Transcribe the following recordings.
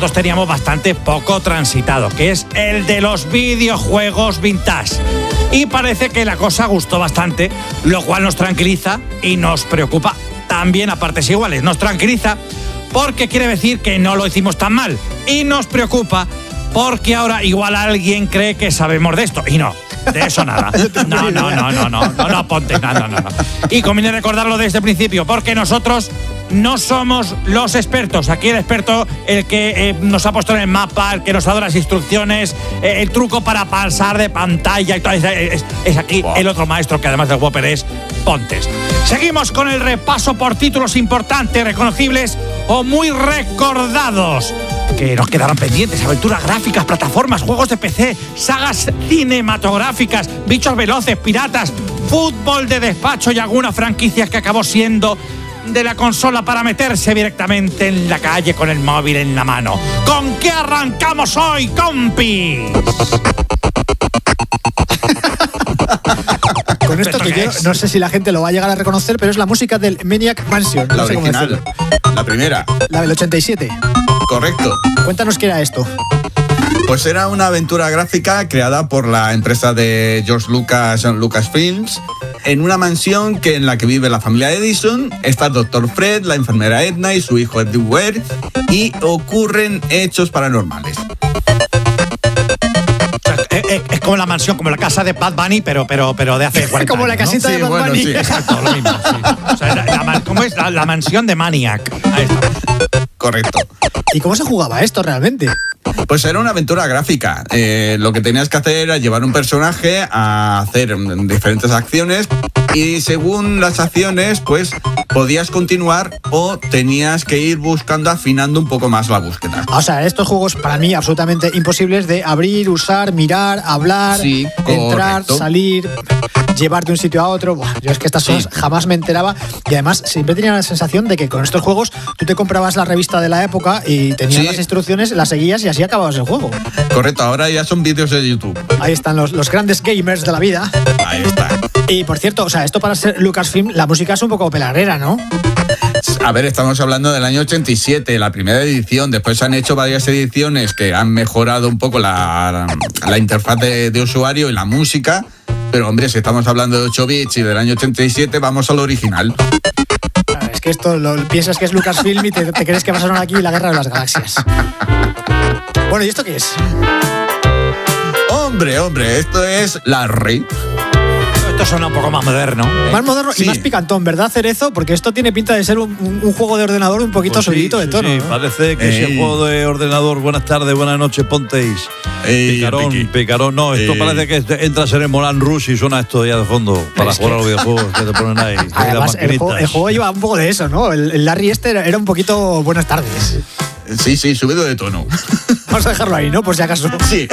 nosotros teníamos bastante poco transitado, que es el de los videojuegos vintage. Y parece que la cosa gustó bastante, lo cual nos tranquiliza y nos preocupa también a partes iguales. Nos tranquiliza porque quiere decir que no lo hicimos tan mal. Y nos preocupa porque ahora igual alguien cree que sabemos de esto. Y no, de eso nada. No, Ponte, no. Y conviene recordarlo desde el principio, porque nosotros no somos los expertos. Aquí el experto, el que nos ha puesto en el mapa, el que nos ha dado las instrucciones, el truco para pasar de pantalla y todo, es aquí el otro maestro, que además del Whopper es Pontes. Seguimos con el repaso por títulos importantes, reconocibles o muy recordados, que nos quedaron pendientes: aventuras gráficas, plataformas, juegos de PC, sagas cinematográficas, bichos veloces, piratas, fútbol de despacho y alguna franquicia que acabó siendo de la consola para meterse directamente en la calle con el móvil en la mano. ¿Con qué arrancamos hoy, compi? Con esto que yo no sé si la gente lo va a llegar a reconocer, pero es la música del Maniac Mansion. La original, la primera. La del 87. Correcto. Cuéntanos qué era esto. Pues era una aventura gráfica creada por la empresa de George Lucas, Lucasfilms, en una mansión en la que vive la familia Edison. Está el Dr. Fred, la enfermera Edna y su hijo Eddie Ware, y ocurren hechos paranormales. Es como la mansión, como la casa de Bad Bunny, pero de hace 40 como años, la casita ¿no? de Bad Bunny. Sí, exacto, lo mismo. Sí. O sea, ¿cómo es? La mansión de Maniac. Ahí está. Correcto. ¿Y cómo se jugaba esto realmente? Pues era una aventura gráfica. Lo que tenías que hacer era llevar un personaje a hacer diferentes acciones, y según las acciones, pues podías continuar o tenías que ir buscando, afinando un poco más la búsqueda. O sea, estos juegos para mí absolutamente imposibles de abrir, usar, mirar, hablar, sí, entrar, correcto. salir, llevar de un sitio a otro. Buah, yo es que estas cosas jamás me enteraba, y además siempre tenía la sensación de que con estos juegos tú te comprabas la revista de la época y tenías las instrucciones, las seguías y así acababas el juego. Correcto, ahora ya son vídeos de YouTube. Ahí están los grandes gamers de la vida. Ahí está. Y por cierto, o sea, esto para ser Lucasfilm, la música es un poco pelarera, ¿no? A ver, estamos hablando del año 87, la primera edición. Después se han hecho varias ediciones que han mejorado un poco la interfaz de usuario y la música. Pero hombre, si estamos hablando de 8 bits y del año 87, vamos al original. Es que esto piensas que es Lucasfilm y te crees que va a sonar aquí la Guerra de las Galaxias. Bueno, ¿y esto qué es? Hombre, esto es Larry. Esto suena un poco más moderno. Más moderno Sí. y más picantón, ¿verdad, Cerezo? Porque esto tiene pinta de ser un juego de ordenador un poquito Pues subidito de tono. Sí, ¿no? parece que es el juego de ordenador. Buenas tardes, buenas noches, Pontéis. Picarón. No, esto parece que entras en el Moulin Rouge y suena esto ya de fondo para jugar a los videojuegos que te ponen ahí. Además, el juego lleva un poco de eso, ¿no? El Larry este era un poquito buenas tardes. Sí, subido de tono. Vamos a dejarlo ahí, ¿no? Por si acaso. Sí.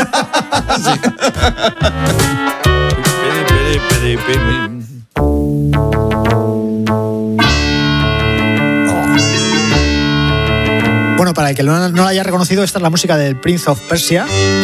Bueno, para el que no lo haya reconocido, esta es la música del Prince of Persia.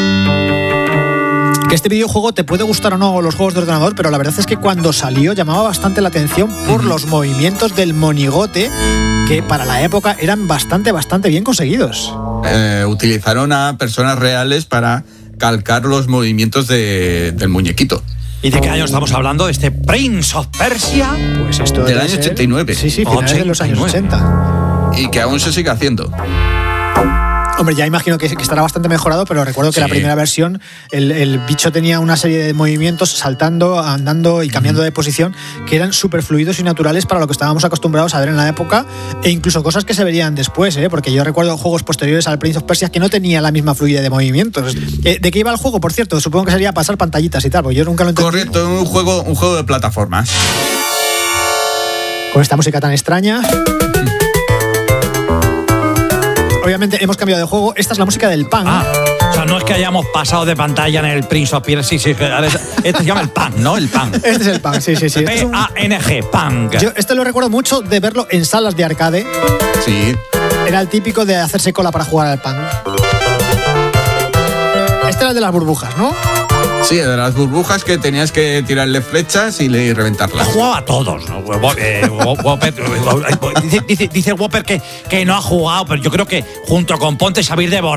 Que este videojuego te puede gustar o no los juegos de ordenador, pero la verdad es que cuando salió llamaba bastante la atención por los movimientos del monigote, que para la época eran bastante bien conseguidos. Utilizaron a personas reales para calcar los movimientos del muñequito. ¿Y de qué año estamos hablando? ¿Este Prince of Persia? Pues esto del año 89. Sí, finales de los años 80. Y que aún se sigue haciendo. Hombre, ya imagino que estará bastante mejorado, pero recuerdo que la primera versión el bicho tenía una serie de movimientos saltando, andando y cambiando de posición que eran súper fluidos y naturales para lo que estábamos acostumbrados a ver en la época, e incluso cosas que se verían después, porque yo recuerdo juegos posteriores al Prince of Persia que no tenía la misma fluidez de movimientos. ¿De qué iba el juego, por cierto? Supongo que sería pasar pantallitas y tal, porque yo nunca lo entendí. Correcto, un juego de plataformas. Con esta música tan extraña. Obviamente hemos cambiado de juego. Esta es la música del Pang. O sea, no es que hayamos pasado de pantalla en el Prince of Persia. Sí. Este se llama el Pang, ¿no? El Pang. Este es el Pang, sí. P-A-N-G, Pang. Yo este lo recuerdo mucho de verlo en salas de arcade. Sí. Era el típico de hacerse cola para jugar al Pang. Este era el de las burbujas, ¿no? Sí, de las burbujas que tenías que tirarle flechas y reventarlas. Jugaba a todos, ¿no? Dice Whopper que no ha jugado, pero yo creo que junto con Ponte Xavier de